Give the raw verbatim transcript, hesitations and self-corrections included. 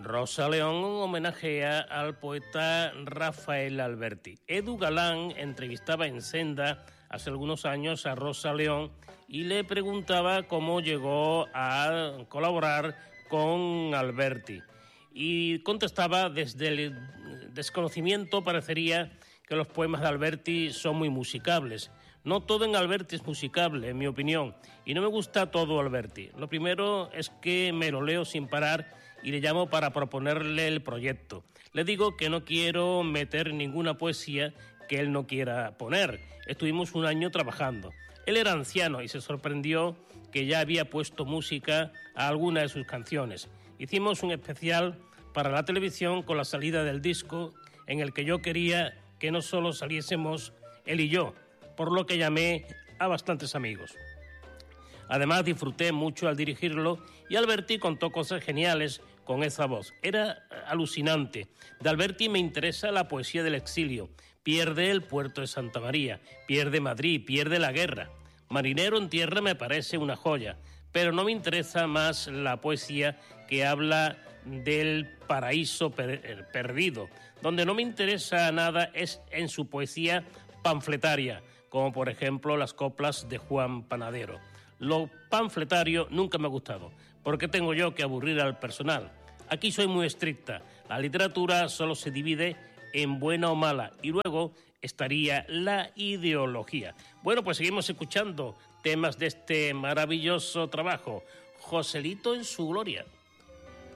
Rosa León homenajea al poeta Rafael Alberti. Edu Galán entrevistaba en Senda hace algunos años a Rosa León y le preguntaba cómo llegó a colaborar con Alberti. Y contestaba: desde el desconocimiento parecería que los poemas de Alberti son muy musicables. No todo en Alberti es musicable, en mi opinión, y no me gusta todo Alberti. Lo primero es que me lo leo sin parar y le llamo para proponerle el proyecto. Le digo que no quiero meter ninguna poesía que él no quiera poner. Estuvimos un año trabajando. Él era anciano y se sorprendió que ya había puesto música a alguna de sus canciones. Hicimos un especial para la televisión con la salida del disco, en el que yo quería que no solo saliésemos él y yo, por lo que llamé a bastantes amigos. Además, disfruté mucho al dirigirlo y Alberti contó cosas geniales con esa voz. Era alucinante. De Alberti me interesa la poesía del exilio. Pierde el puerto de Santa María, pierde Madrid, pierde la guerra. Marinero en tierra me parece una joya, pero no me interesa más la poesía que habla del paraíso per- perdido. Donde no me interesa nada es en su poesía panfletaria, como por ejemplo las coplas de Juan Panadero. Lo panfletario nunca me ha gustado, porque tengo yo que aburrir al personal. Aquí soy muy estricta. La literatura solo se divide en buena o mala, y luego estaría la ideología. Bueno, pues seguimos escuchando temas de este maravilloso trabajo, Joselito en su gloria.